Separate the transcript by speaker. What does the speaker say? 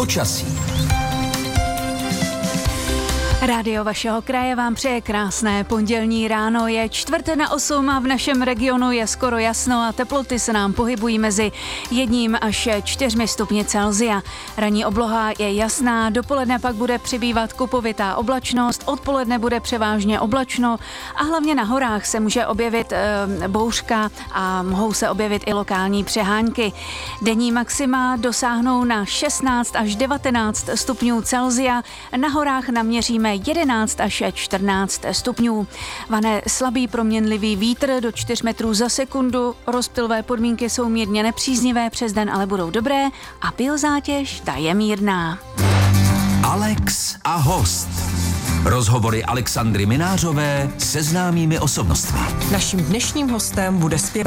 Speaker 1: Počasí.
Speaker 2: Rádio vašeho kraje vám přeje krásné pondělní ráno. Je 7:45 a v našem regionu je skoro jasno a teploty se nám pohybují mezi 1 až 4 stupni Celsia. Ranní obloha je jasná, dopoledne pak bude přibývat kupovitá oblačnost, odpoledne bude převážně oblačno a hlavně na horách se může objevit bouřka a mohou se objevit i lokální přehánky. Denní maxima dosáhnou na 16 až 19 stupňů Celsia, na horách naměříme 11 až 14 stupňů. Vane slabý proměnlivý vítr do 4 metrů za sekundu, rozptylové podmínky jsou mírně nepříznivé, přes den ale budou dobré a biozátěž ta je mírná.
Speaker 1: Alex a host. Rozhovory Alexandry Minářové se známými osobnostmi.
Speaker 3: Naším dnešním hostem bude zpěvák